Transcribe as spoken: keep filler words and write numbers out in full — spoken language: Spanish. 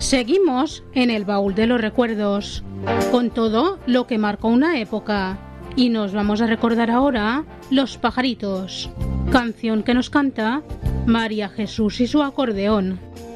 Seguimos en el baúl de los recuerdos, con todo lo que marcó una época. Y nos vamos a recordar ahora Los pajaritos, canción que nos canta María Jesús y su acordeón.